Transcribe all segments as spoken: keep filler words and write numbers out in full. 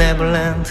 Neverland.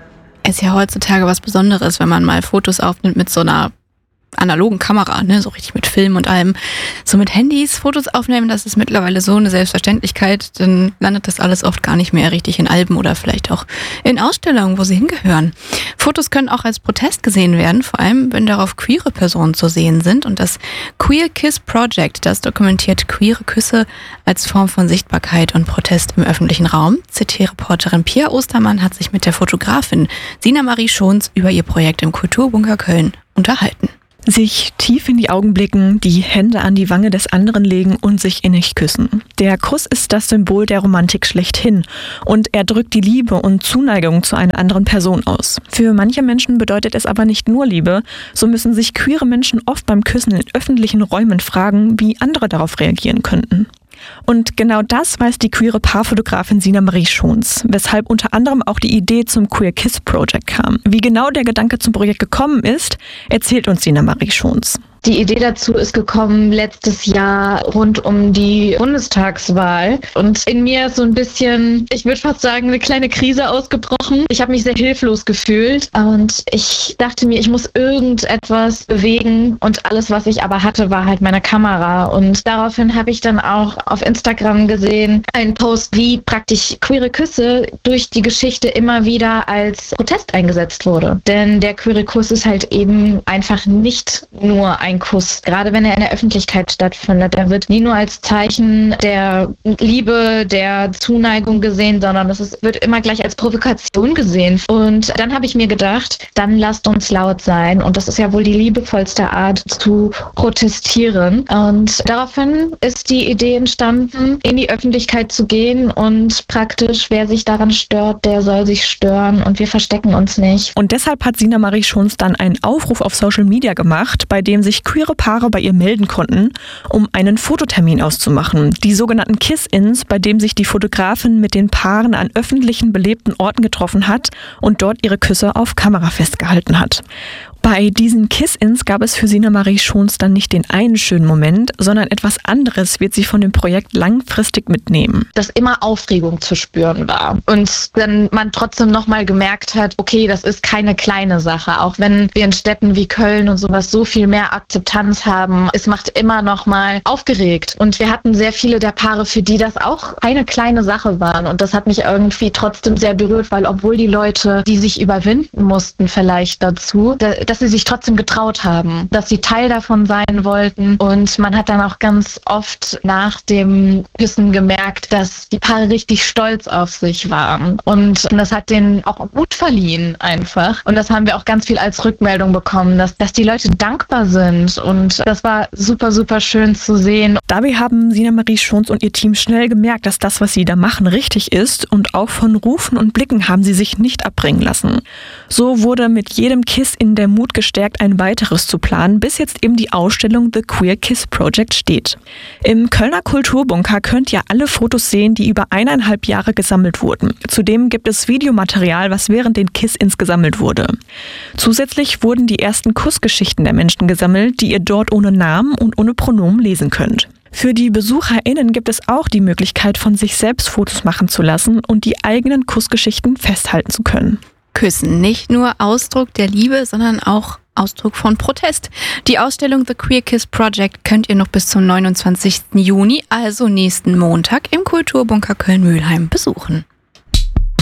Ist ja heutzutage was Besonderes, wenn man mal Fotos aufnimmt mit so einer analogen Kamera, ne, so richtig mit Film und allem. So mit Handys Fotos aufnehmen, das ist mittlerweile so eine Selbstverständlichkeit, dann landet das alles oft gar nicht mehr richtig in Alben oder vielleicht auch in Ausstellungen, wo sie hingehören. Fotos können auch als Protest gesehen werden, vor allem wenn darauf queere Personen zu sehen sind, und das Queer Kiss Project, das dokumentiert queere Küsse als Form von Sichtbarkeit und Protest im öffentlichen Raum. C T-Reporterin Pia Ostermann hat sich mit der Fotografin Sina Marie Schons über ihr Projekt im Kulturbunker Köln unterhalten. Sich tief in die Augen blicken, die Hände an die Wange des anderen legen und sich innig küssen. Der Kuss ist das Symbol der Romantik schlechthin und er drückt die Liebe und Zuneigung zu einer anderen Person aus. Für manche Menschen bedeutet es aber nicht nur Liebe, so müssen sich queere Menschen oft beim Küssen in öffentlichen Räumen fragen, wie andere darauf reagieren könnten. Und genau das weiß die queere Paarfotografin Sina Marie Schons, weshalb unter anderem auch die Idee zum Queer Kiss Project kam. Wie genau der Gedanke zum Projekt gekommen ist, erzählt uns Sina Marie Schons. Die Idee dazu ist gekommen letztes Jahr rund um die Bundestagswahl. Und in mir ist so ein bisschen, ich würde fast sagen, eine kleine Krise ausgebrochen. Ich habe mich sehr hilflos gefühlt und ich dachte mir, ich muss irgendetwas bewegen. Und alles, was ich aber hatte, war halt meine Kamera. Und daraufhin habe ich dann auch auf Instagram gesehen, einen Post, wie praktisch queere Küsse durch die Geschichte immer wieder als Protest eingesetzt wurde. Denn der queere Kuss ist halt eben einfach nicht nur ein Kuss. Gerade wenn er in der Öffentlichkeit stattfindet, er wird nie nur als Zeichen der Liebe, der Zuneigung gesehen, sondern es ist, wird immer gleich als Provokation gesehen. Und dann habe ich mir gedacht, dann lasst uns laut sein. Und das ist ja wohl die liebevollste Art zu protestieren. Und daraufhin ist die Idee entstanden, in die Öffentlichkeit zu gehen und praktisch, wer sich daran stört, der soll sich stören und wir verstecken uns nicht. Und deshalb hat Sina Marie Schons dann einen Aufruf auf Social Media gemacht, bei dem sich queere Paare bei ihr melden konnten, um einen Fototermin auszumachen. Die sogenannten Kiss-Ins, bei dem sich die Fotografin mit den Paaren an öffentlichen, belebten Orten getroffen hat und dort ihre Küsse auf Kamera festgehalten hat. Bei diesen Kiss-Ins gab es für Sina Marie Schons dann nicht den einen schönen Moment, sondern etwas anderes wird sie von dem Projekt langfristig mitnehmen. Dass immer Aufregung zu spüren war und dann man trotzdem nochmal gemerkt hat, okay, das ist keine kleine Sache, auch wenn wir in Städten wie Köln und sowas so viel mehr Akzeptanz haben, es macht immer nochmal aufgeregt und wir hatten sehr viele der Paare, für die das auch eine kleine Sache waren und das hat mich irgendwie trotzdem sehr berührt, weil obwohl die Leute, die sich überwinden mussten vielleicht dazu, dass sie sich trotzdem getraut haben, dass sie Teil davon sein wollten und man hat dann auch ganz oft nach dem Küssen gemerkt, dass die Paare richtig stolz auf sich waren und das hat denen auch Mut verliehen einfach und das haben wir auch ganz viel als Rückmeldung bekommen, dass, dass die Leute dankbar sind und das war super, super schön zu sehen. Dabei haben Sina Marie Schons und ihr Team schnell gemerkt, dass das, was sie da machen, richtig ist und auch von Rufen und Blicken haben sie sich nicht abbringen lassen. So wurde mit jedem Kiss in der Mut gestärkt, ein weiteres zu planen, bis jetzt eben die Ausstellung The Queer Kiss Project steht. Im Kölner Kulturbunker könnt ihr alle Fotos sehen, die über eineinhalb Jahre gesammelt wurden. Zudem gibt es Videomaterial, was während den Kiss-Ins gesammelt wurde. Zusätzlich wurden die ersten Kussgeschichten der Menschen gesammelt, die ihr dort ohne Namen und ohne Pronomen lesen könnt. Für die BesucherInnen gibt es auch die Möglichkeit, von sich selbst Fotos machen zu lassen und die eigenen Kussgeschichten festhalten zu können. Küssen, nicht nur Ausdruck der Liebe, sondern auch Ausdruck von Protest. Die Ausstellung The Queer Kiss Project könnt ihr noch bis zum neunundzwanzigsten Juni, also nächsten Montag, im Kulturbunker Köln-Mülheim besuchen.